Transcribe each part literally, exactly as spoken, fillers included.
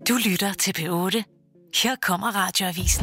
Du lytter til P otte. Her kommer Radioavisen.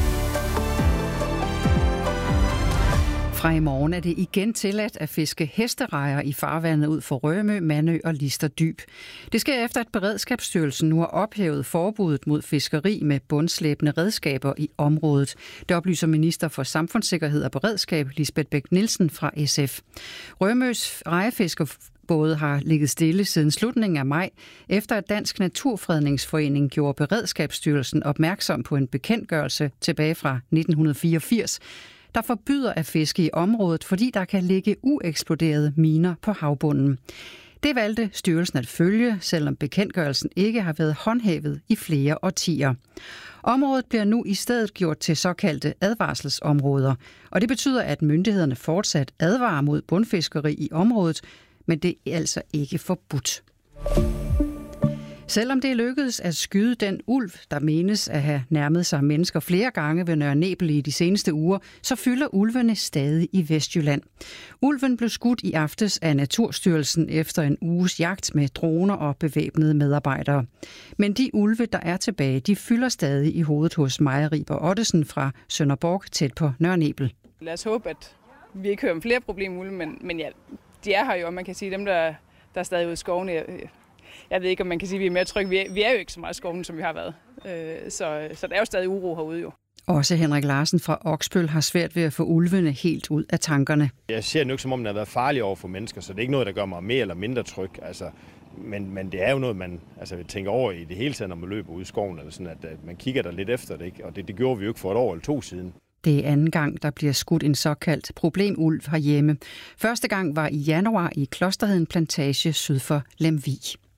Fra i morgen er det igen tilladt at fiske hesterejer i farvandet ud for Rømø, Mandø og Lister Dyb. Det sker efter, at Beredskabsstyrelsen nu har ophævet forbuddet mod fiskeri med bundslæbende redskaber i området. Det oplyser minister for Samfundssikkerhed og Beredskab, Lisbeth Bech-Nielsen fra S F. Rømøs rejefiskerbåde har ligget stille siden slutningen af maj, efter at Dansk Naturfredningsforening gjorde Beredskabsstyrelsen opmærksom på en bekendtgørelse tilbage fra nitten fireogfirs, der forbyder at fiske i området, fordi der kan ligge ueksploderede miner på havbunden. Det valgte styrelsen at følge, selvom bekendtgørelsen ikke har været håndhævet i flere årtier. Området bliver nu i stedet gjort til såkaldte advarselsområder, og det betyder, at myndighederne fortsat advarer mod bundfiskeri i området, men det er altså ikke forbudt. Selvom det lykkedes at skyde den ulv, der menes at have nærmet sig mennesker flere gange ved Nørre Nebel i de seneste uger, så fylder ulvene stadig i Vestjylland. Ulven blev skudt i aftes af Naturstyrelsen efter en uges jagt med droner og bevæbnede medarbejdere. Men de ulve, der er tilbage, de fylder stadig i hovedet hos Maja Riber Ottesen fra Sønderborg tæt på Nørre Nebel. Lad os håbe, at vi ikke hører om flere problemer, men, men ja, de er her jo, og man kan sige, dem, der, der er stadig ude i skovene. Jeg ved ikke, om man kan sige, at vi er mere trygge. Vi er, vi er jo ikke så meget i skoven, som vi har været. Øh, så, så der er jo stadig uro herude jo. Også Henrik Larsen fra Oksbøl har svært ved at få ulvene helt ud af tankerne. Jeg ser det ikke, som om den har været farlig over for mennesker, så det er ikke noget, der gør mig mere eller mindre tryg. Altså, men, men det er jo noget, man altså, tænker over i det hele taget, når man løber ud i skoven. Eller sådan, at, at man kigger der lidt efter det, ikke? Og det, det gjorde vi jo ikke for et år eller to siden. Det er anden gang, der bliver skudt en såkaldt problemulv herhjemme. Første gang var i januar i Klosterheden Plantage syd for Lemvig.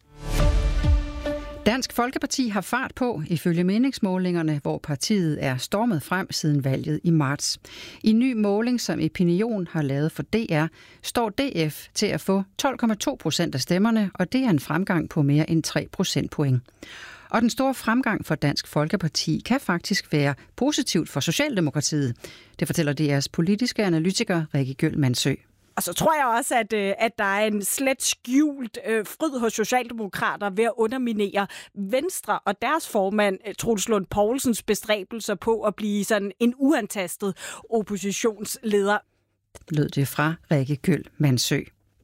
Dansk Folkeparti har fart på, ifølge meningsmålingerne, hvor partiet er stormet frem siden valget i marts. I en ny måling, som Opinion har lavet for D R, står D F til at få tolv komma to procent af stemmerne, og det er en fremgang på mere end tre procentpoint. Og den store fremgang for Dansk Folkeparti kan faktisk være positivt for Socialdemokratiet. Det fortæller D R's politiske analytiker Rikke Gjøl Mandsø. Og så tror jeg også, at, at der er en slet skjult øh, fryd hos socialdemokrater ved at underminere Venstre og deres formand, Troels Lund Poulsens bestræbelser på at blive sådan en uantastet oppositionsleder. Lød det fra Rikke Gjøl Mandsø.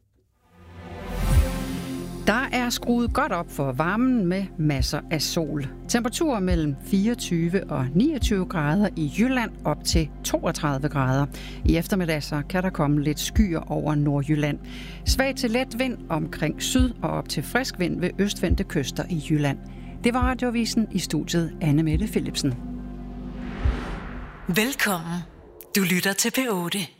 Der er skruet godt op for varmen med masser af sol. Temperaturer mellem fireogtyve og niogtyve grader i Jylland op til toogtredive grader. I eftermiddag så kan der komme lidt skyer over Nordjylland. Svag til let vind omkring syd og op til frisk vind ved østvendte kyster i Jylland. Det var Radioavisen, i studiet Anne Mette Philipsen. Velkommen. Du lytter til P otte.